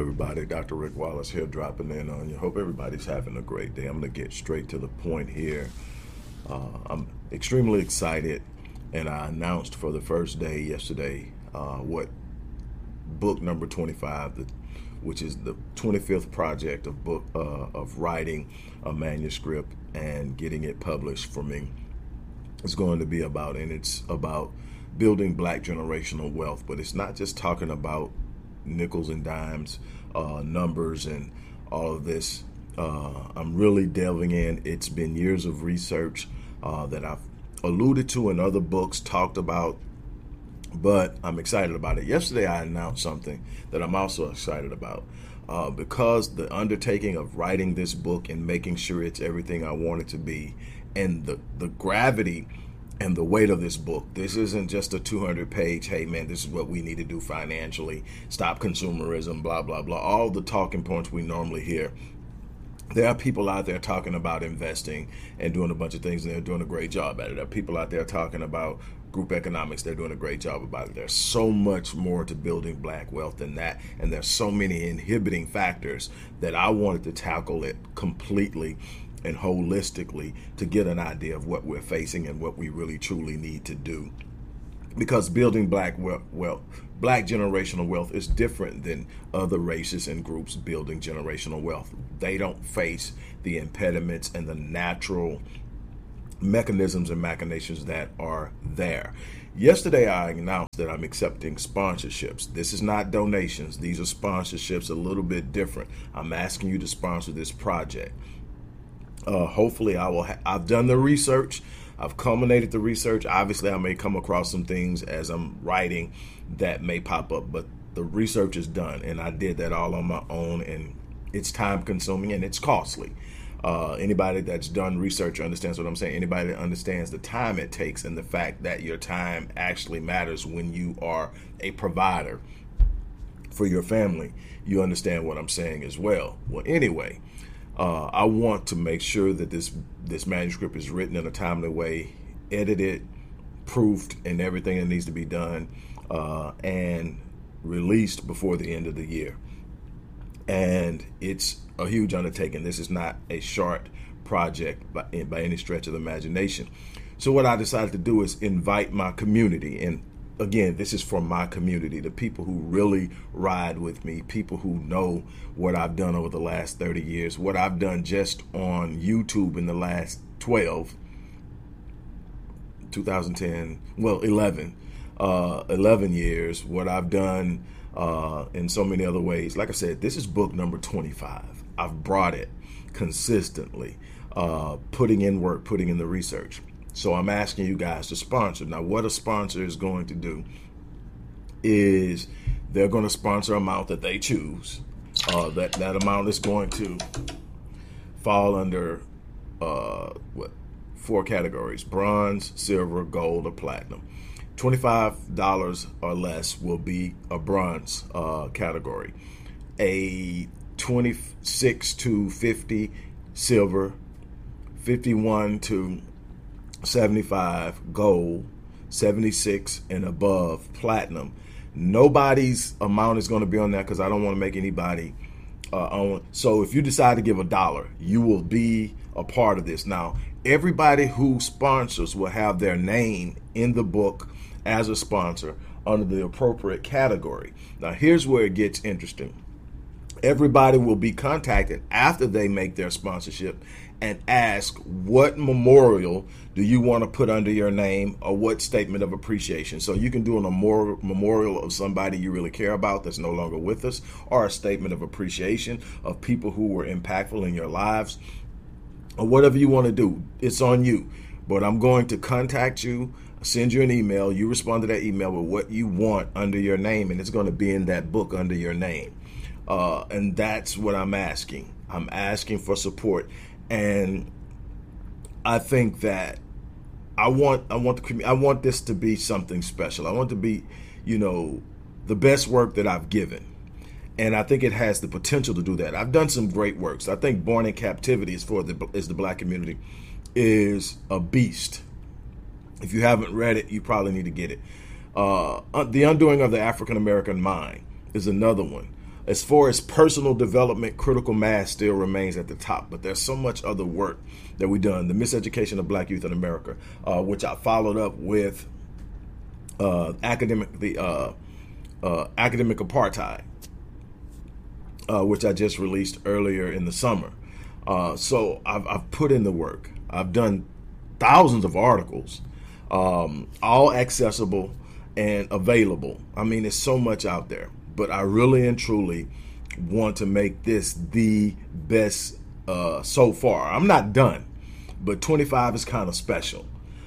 everybody. Dr. Rick Wallace here, dropping in on you. Hope everybody's having a great day. I'm going to get straight to the point here. I'm extremely excited, and I announced for the first day yesterday what book number 25, which is the 25th project of writing a manuscript and getting it published for me, is going to be about. And it's about building Black generational wealth. But it's not just talking about nickels and dimes, numbers, and all of this. I'm really delving in. It's been years of research that I've alluded to in other books, talked about, but I'm excited about it. Yesterday, I announced something that I'm also excited about because the undertaking of writing this book and making sure it's everything I want it to be, and the gravity and the weight of this book. This isn't just a 200-page, hey man, this is what we need to do financially, stop consumerism, blah, blah, blah, all the talking points we normally hear. There are people out there talking about investing and doing a bunch of things, and they're doing a great job at it. There are people out there talking about group economics. They're doing a great job about it. There's so much more to building Black wealth than that, and there's so many inhibiting factors that I wanted to tackle it completely and holistically to get an idea of what we're facing and what we really truly need to do. Because building Black generational wealth is different than other races and groups building generational wealth. They don't face the impediments and the natural mechanisms and machinations that are there. Yesterday, I announced that I'm accepting sponsorships. This is not donations. These are sponsorships, a little bit different. I'm asking you to sponsor this project. Hopefully I will. I've done the research. I've culminated the research. Obviously, I may come across some things as I'm writing that may pop up, but the research is done, and I did that all on my own, and it's time consuming and it's costly. Anybody that's done research understands what I'm saying. Anybody that understands the time it takes and the fact that your time actually matters when you are a provider for your family, you understand what I'm saying as well. Well, anyway, I want to make sure that this manuscript is written in a timely way, edited, proofed, and everything that needs to be done, and released before the end of the year. And it's a huge undertaking. This is not a short project by any stretch of the imagination. So what I decided to do is invite my community. And again, this is for my community, the people who really ride with me, people who know what I've done over the last 30 years, what I've done just on YouTube in the last 11 years, what I've done in so many other ways. Like I said, this is book number 25. I've brought it consistently, putting in work, putting in the research. So I'm asking you guys to sponsor. Now, what a sponsor is going to do is they're going to sponsor an amount that they choose. That amount is going to fall under four categories: bronze, silver, gold, or platinum. $25 or less will be a bronze category. A 26 to 50 silver, 51 to 75 gold, 76 and above platinum. Nobody's amount is going to be on that because I don't want to make anybody own. So if you decide to give $1, you will be a part of this. Now, everybody who sponsors will have their name in the book as a sponsor under the appropriate category. Now, here's where it gets interesting. Everybody will be contacted after they make their sponsorship and ask, what memorial do you want to put under your name, or what statement of appreciation? So you can do a memorial of somebody you really care about that's no longer with us, or a statement of appreciation of people who were impactful in your lives, or whatever you want to do. It's on you. But I'm going to contact you, send you an email. You respond to that email with what you want under your name, and it's going to be in that book under your name. And that's what I'm asking. I'm asking for support. And I think that I want this to be something special. I want it to be, the best work that I've given. And I think it has the potential to do that. I've done some great works. I think Born in Captivity is the Black community, is a beast. If you haven't read it, you probably need to get it. The Undoing of the African American Mind is another one. As far as personal development, critical mass still remains at the top, but there's so much other work that we've done. The Miseducation of Black Youth in America, which I followed up with academic apartheid, which I just released earlier in the summer. So I've put in the work. I've done thousands of articles, all accessible and available. I mean, there's so much out there, but I really and truly want to make this the best so far. I'm not done, but 25 is kind of special.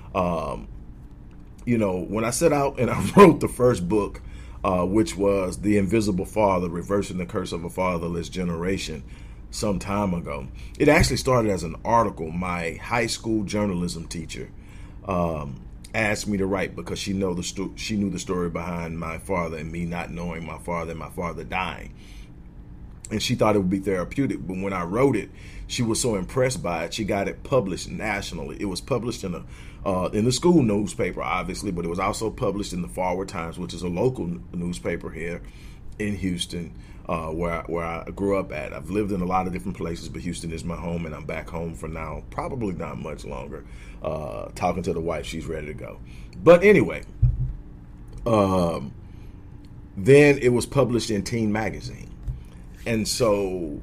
You know, when I set out and I wrote the first book, which was The Invisible Father, Reversing the Curse of a Fatherless Generation, some time ago. It actually started as an article. My high school journalism teacher asked me to write because she knew the story behind my father and me not knowing my father and my father dying. And she thought it would be therapeutic. But when I wrote it, she was so impressed by it, she got it published nationally. It was published in the school newspaper, obviously, but it was also published in the Forward Times, which is a local newspaper here in Houston, where I grew up at. I've lived in a lot of different places, but Houston is my home, and I'm back home for now, probably not much longer. Talking to the wife, she's ready to go. But anyway, then it was published in Teen Magazine. And so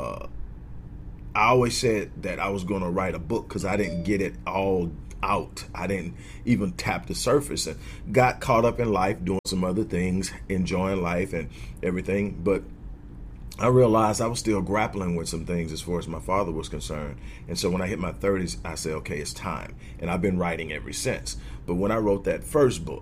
I always said that I was going to write a book because I didn't get it all out. I didn't even tap the surface and got caught up in life, doing some other things, enjoying life and everything. But I realized I was still grappling with some things as far as my father was concerned. And so when I hit my 30s, I said, okay, it's time. And I've been writing ever since. But when I wrote that first book,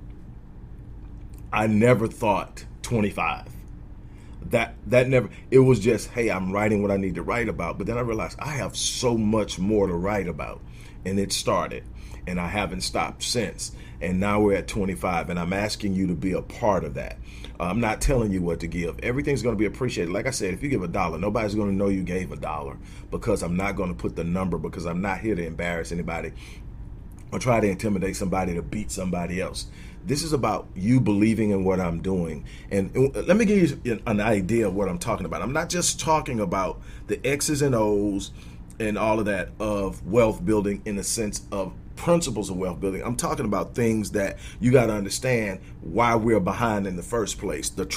I never thought 25. That never, it was just, hey, I'm writing what I need to write about. But then I realized I have so much more to write about. And it started, and I haven't stopped since. And now we're at 25, and I'm asking you to be a part of that. I'm not telling you what to give. Everything's going to be appreciated. Like I said, if you give $1, nobody's going to know you gave $1 because I'm not going to put the number, because I'm not here to embarrass anybody or try to intimidate somebody to beat somebody else. This is about you believing in what I'm doing. And let me give you an idea of what I'm talking about. I'm not just talking about the X's and O's and all of that of wealth building in the sense of principles of wealth building. I'm talking about things that you got to understand why we're behind in the first place. The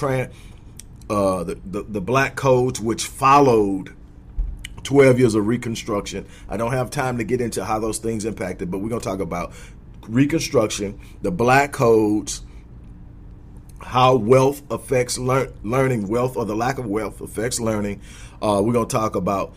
black codes, which followed 12 years of Reconstruction. I don't have time to get into how those things impacted, but we're going to talk about Reconstruction, the black codes, how wealth affects learning, wealth or the lack of wealth affects learning. We're going to talk about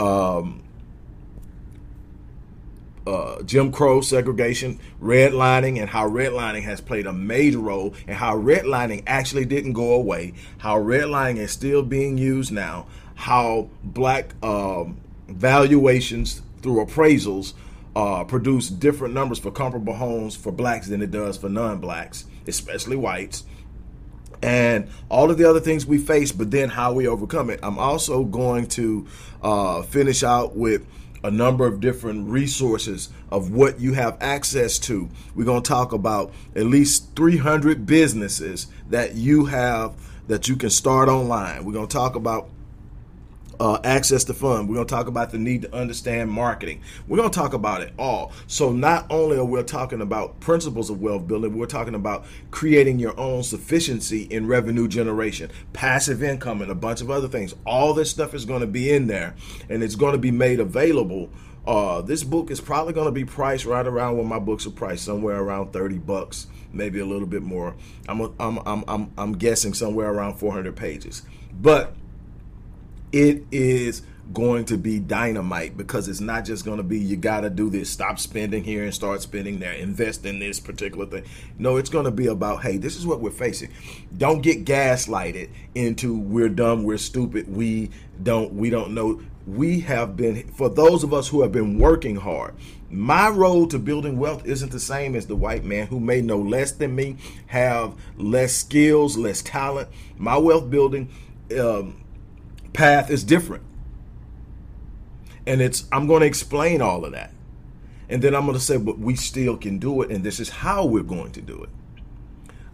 Jim Crow segregation, redlining, and how redlining has played a major role, and how redlining actually didn't go away, how redlining is still being used now, how black valuations through appraisals produce different numbers for comparable homes for blacks than it does for non-blacks, especially whites, and all of the other things we face, but then how we overcome it. I'm also going to finish out with a number of different resources of what you have access to. We're going to talk about at least 300 businesses that you have that you can start online. We're going to talk about access to funds. We're going to talk about the need to understand marketing. We're going to talk about it all. So not only are we talking about principles of wealth building, we're talking about creating your own sufficiency in revenue generation, passive income, and a bunch of other things. All this stuff is going to be in there, and it's going to be made available. This book is probably going to be priced right around what my books are priced, somewhere around $30, maybe a little bit more. I'm guessing somewhere around 400 pages, but it is going to be dynamite, because it's not just going to be you got to do this, stop spending here and start spending there, invest in this particular thing. No, it's going to be about, hey, this is what we're facing. Don't get gaslighted into we're dumb, we're stupid, we don't know. We have been, for those of us who have been working hard, my road to building wealth isn't the same as the white man who may know less than me, have less skills, less talent. My wealth building path is different. And I'm going to explain all of that. And then I'm going to say, but we still can do it, and this is how we're going to do it.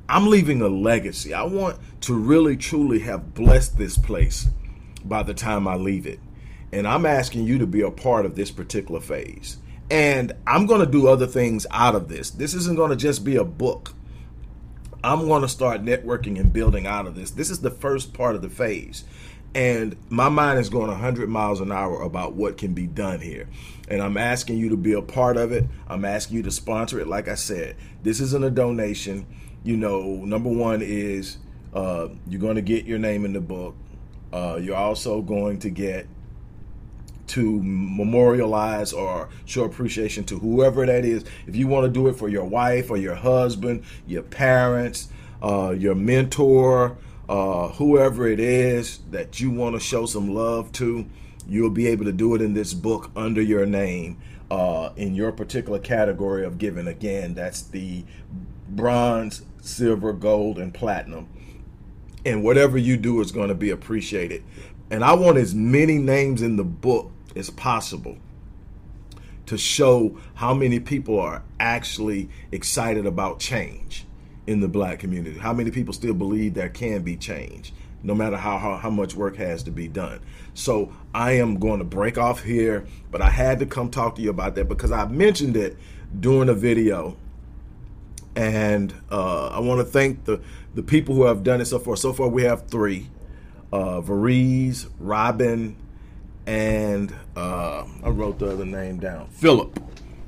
I'm leaving a legacy. I want to really, truly have blessed this place by the time I leave it. And I'm asking you to be a part of this particular phase. And I'm going to do other things out of this. This isn't going to just be a book. I'm going to start networking and building out of this. This is the first part of the phase. And my mind is going 100 miles an hour about what can be done here. And I'm asking you to be a part of it. I'm asking you to sponsor it. Like I said, this isn't a donation. You know, number one is you're going to get your name in the book. You're also going to get to memorialize or show appreciation to whoever that is. If you want to do it for your wife or your husband, your parents, your mentor, whoever it is that you want to show some love to, you'll be able to do it in this book under your name in your particular category of giving. Again, that's the bronze, silver, gold, and platinum. And whatever you do is going to be appreciated. And I want as many names in the book as possible to show how many people are actually excited about change in the Black community. How many people still believe there can be change, no matter how much work has to be done. So I am going to break off here, but I had to come talk to you about that because I mentioned it during a video. And I want to thank the people who have done it so far. So far we have 3, Varize, Robin, and I wrote the other name down, Philip.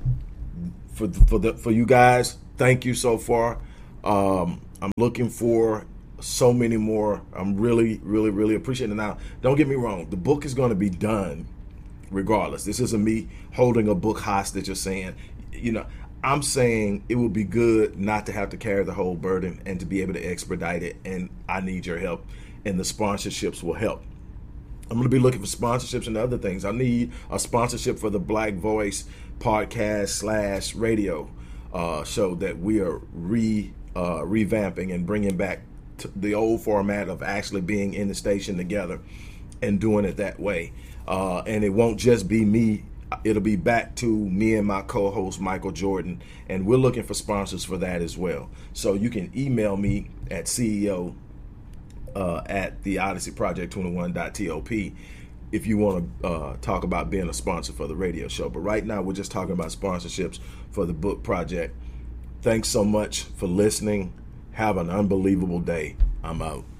For you guys, thank you so far. I'm looking for so many more. I'm really, really, really appreciating it. Now, don't get me wrong. The book is going to be done regardless. This isn't me holding a book hostage or saying, you know, I'm saying it would be good not to have to carry the whole burden and to be able to expedite it. And I need your help, and the sponsorships will help. I'm going to be looking for sponsorships and other things. I need a sponsorship for the Black Voice podcast / radio show that we are revamping and bringing back to the old format of actually being in the station together and doing it that way. And it won't just be me. It'll be back to me and my co-host, Michael Jordan. And we're looking for sponsors for that as well. So you can email me at CEO at the Odyssey Project 21.top if you want to talk about being a sponsor for the radio show. But right now we're just talking about sponsorships for the book project. Thanks so much for listening. Have an unbelievable day. I'm out.